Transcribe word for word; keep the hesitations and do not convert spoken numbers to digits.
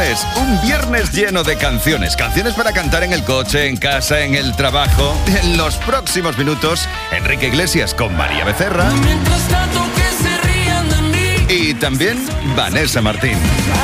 viernes, un viernes lleno de canciones. Canciones para cantar en el coche, en casa, en el trabajo. En los próximos minutos, Enrique Iglesias con María Becerra. Mientras tanto que se rían de mí. Y también Vanessa Martín.